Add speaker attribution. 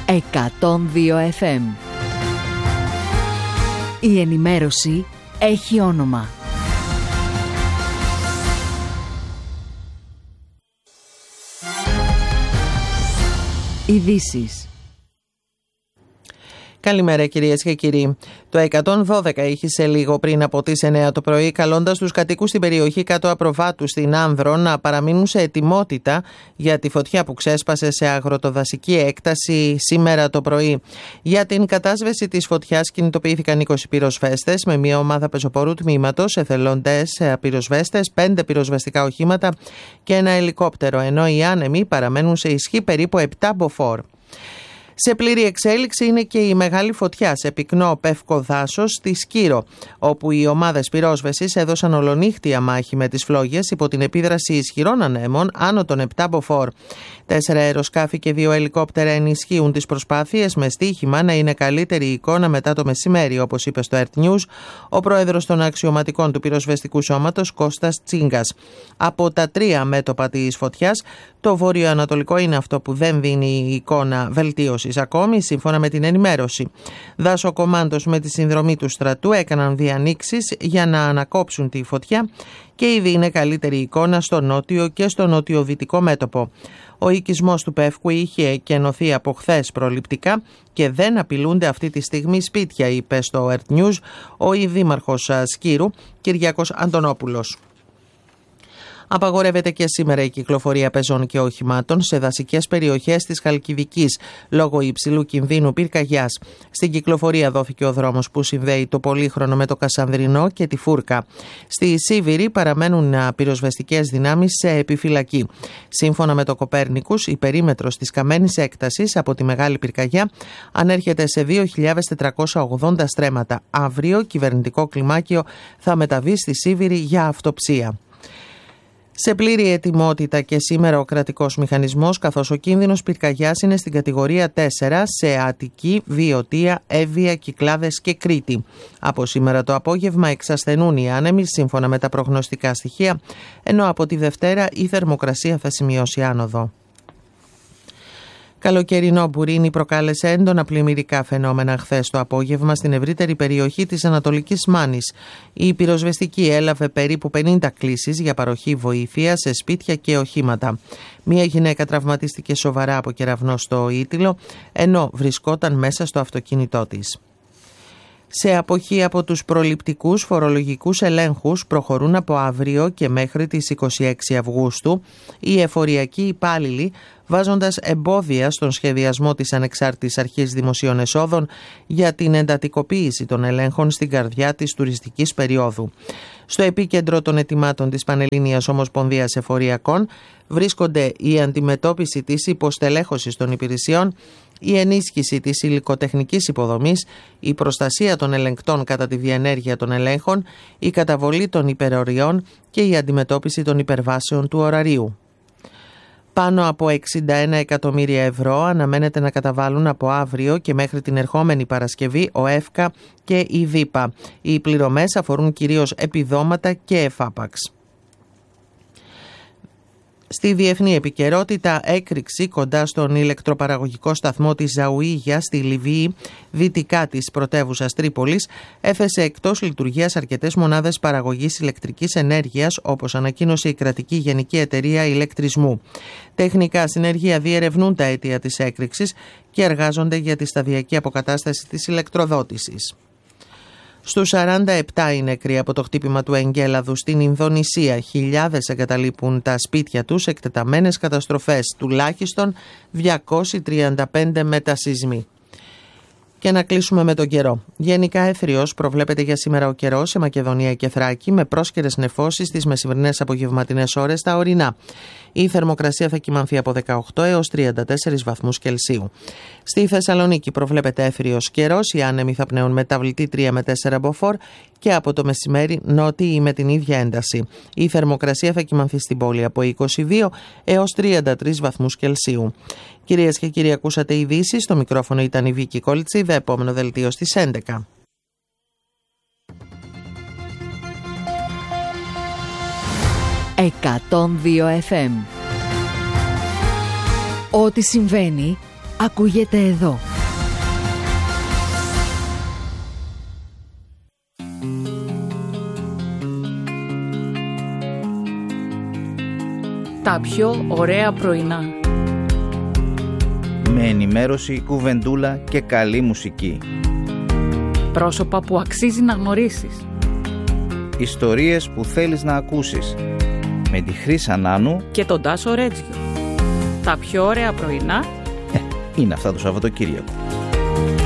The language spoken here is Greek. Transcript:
Speaker 1: 102 FM. Η ενημέρωση έχει όνομα. Ειδήσεις.
Speaker 2: Καλημέρα κυρίες και κύριοι. Το 112 ήχησε λίγο πριν από τις 9 το πρωί, καλώντας τους κατοίκους στην περιοχή κάτω Απροβάτου στην Άνδρο να παραμείνουν σε ετοιμότητα για τη φωτιά που ξέσπασε σε αγροτοδασική έκταση σήμερα το πρωί. Για την κατάσβεση της φωτιάς κινητοποιήθηκαν 20 πυροσβέστες με μια ομάδα πεζοπορού τμήματος, εθελοντές πυροσβέστες, 5 πυροσβεστικά οχήματα και ένα ελικόπτερο, ενώ οι άνεμοι παραμένουν σε ισχύ περίπου 7 μποφόρ. Σε πλήρη εξέλιξη είναι και η μεγάλη φωτιά σε πυκνό πεύκο δάσος στη Σκύρο, όπου οι ομάδες πυρόσβεσης έδωσαν ολονύχτια μάχη με τις φλόγες υπό την επίδραση ισχυρών ανέμων άνω των 7 μποφόρ. 4 αεροσκάφη και 2 ελικόπτερα ενισχύουν τις προσπάθειες με στοίχημα να είναι καλύτερη η εικόνα μετά το μεσημέρι, όπως είπε στο Earth News ο πρόεδρος των αξιωματικών του πυροσβεστικού σώματος Κώστας Τσίγκας. Από τα 3 μέτωπα της φωτιάς, το βορειοανατολικό είναι αυτό που δεν δίνει εικόνα βελτίωσης ακόμη, σύμφωνα με την ενημέρωση. Δασοκομάντος με τη συνδρομή του στρατού έκαναν διανοίξεις για να ανακόψουν τη φωτιά και ήδη είναι καλύτερη εικόνα στο νότιο και στο νοτιοδυτικό μέτωπο. Ο οικισμός του Πεύκου είχε εκενωθεί από χθες προληπτικά και δεν απειλούνται αυτή τη στιγμή σπίτια, είπε στο Earth News ο δήμαρχος Σκύρου Κυριάκος Αντωνόπουλος. Απαγορεύεται και σήμερα η κυκλοφορία πεζών και οχημάτων σε δασικές περιοχές της Χαλκιδικής λόγω υψηλού κινδύνου πυρκαγιάς. Στην κυκλοφορία δόθηκε ο δρόμος που συνδέει το Πολύχρονο με το Κασανδρινό και τη Φούρκα. Στη Σίβηρη παραμένουν πυροσβεστικές δυνάμεις σε επιφυλακή. Σύμφωνα με το Κοπέρνικους, η περίμετρος της καμένης έκτασης από τη Μεγάλη Πυρκαγιά ανέρχεται σε 2.480 στρέμματα. Αύριο κυβερνητικό κλιμάκιο θα μεταβεί στη Σίβηρη για αυτοψία. Σε πλήρη ετοιμότητα και σήμερα ο κρατικός μηχανισμός, καθώς ο κίνδυνος πυρκαγιάς είναι στην κατηγορία 4 σε Αττική, Βιωτία, Εύβοια, Κυκλάδες και Κρήτη. Από σήμερα το απόγευμα εξασθενούν οι άνεμοι σύμφωνα με τα προγνωστικά στοιχεία, ενώ από τη Δευτέρα η θερμοκρασία θα σημειώσει άνοδο. Καλοκαιρινό μπουρίνι προκάλεσε έντονα πλημμυρικά φαινόμενα χθες το απόγευμα στην ευρύτερη περιοχή της Ανατολικής Μάνης. Η πυροσβεστική έλαβε περίπου 50 κλήσεις για παροχή βοήθειας σε σπίτια και οχήματα. Μία γυναίκα τραυματίστηκε σοβαρά από κεραυνό στο Ήτυλο, ενώ βρισκόταν μέσα στο αυτοκίνητό της. Σε αποχή από τους προληπτικούς φορολογικούς ελέγχους προχωρούν από αύριο και μέχρι τις 26 Αυγούστου οι εφοριακοί υπάλληλοι, βάζοντας εμπόδια στον σχεδιασμό της Ανεξάρτητης Αρχής Δημοσίων Εσόδων για την εντατικοποίηση των ελέγχων στην καρδιά της τουριστικής περίοδου. Στο επίκεντρο των ετοιμάτων της Πανελλήνιας Ομοσπονδίας Εφοριακών βρίσκονται η αντιμετώπιση της υποστελέχωσης των υπηρεσιών, η ενίσχυση της υλικοτεχνικής υποδομής, η προστασία των ελεγκτών κατά τη διενέργεια των ελέγχων, η καταβολή των υπεροριών και η αντιμετώπιση των υπερβάσεων του ωραρίου. Πάνω από 61 εκατομμύρια ευρώ αναμένεται να καταβάλουν από αύριο και μέχρι την ερχόμενη Παρασκευή ο ΕΦΚΑ και η ΔΥΠΑ. Οι πληρωμές αφορούν κυρίως επιδόματα και εφάπαξ. Στη διεθνή επικαιρότητα, έκρηξη κοντά στον ηλεκτροπαραγωγικό σταθμό της Ζαουίγια στη Λιβύη, δυτικά της πρωτεύουσας Τρίπολης, έθεσε εκτός λειτουργίας αρκετές μονάδες παραγωγής ηλεκτρικής ενέργειας, όπως ανακοίνωσε η κρατική Γενική Εταιρεία Ηλεκτρισμού. Τεχνικά συνεργεία διερευνούν τα αίτια της έκρηξης και εργάζονται για τη σταδιακή αποκατάσταση της ηλεκτροδότησης. Στους 47 οι νεκροί από το χτύπημα του εγκέλαδου στην Ινδονησία. Χιλιάδες εγκαταλείπουν τα σπίτια τους, εκτεταμένες καταστροφές, τουλάχιστον 235 μετασεισμοί. Και να κλείσουμε με τον καιρό. Γενικά εύθριος προβλέπεται για σήμερα ο καιρός σε Μακεδονία και Θράκη, με πρόσκαιρες νεφώσεις στις μεσημερινές απογευματινές ώρες στα ορεινά. Η θερμοκρασία θα κυμανθεί από 18 έως 34 βαθμούς Κελσίου. Στη Θεσσαλονίκη προβλέπεται εύθριος καιρός, οι άνεμοι θα πνέουν μεταβλητή 3 με 4 μποφόρ και από το μεσημέρι νότιοι με την ίδια ένταση. Η θερμοκρασία θα κυμανθεί στην πόλη από 22 έως 33 βαθμούς Κελσίου. Κυρίες και κύριοι, ακούσατε ειδήσεις. Στο μικρόφωνο ήταν η Βίκη Κόλτσιδα. Επόμενο δελτίο στις 11.
Speaker 1: «102 FM». Ό,τι συμβαίνει ακούγεται εδώ. Τα πιο ωραία πρωινά.
Speaker 3: Με ενημέρωση, κουβεντούλα και καλή μουσική.
Speaker 4: Πρόσωπα που αξίζει να γνωρίσεις.
Speaker 3: Ιστορίες που θέλεις να ακούσεις. Με τη Χρύσα Νάνου
Speaker 4: Και τον Τάσο Ρέτζιο. Τα πιο ωραία πρωινά
Speaker 3: είναι αυτά το Σαββατοκύριακο.